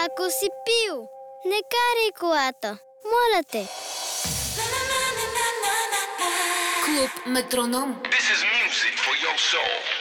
Ако си пил, не карай колата. Моля те. Клуб Метроном. This is music for your soul.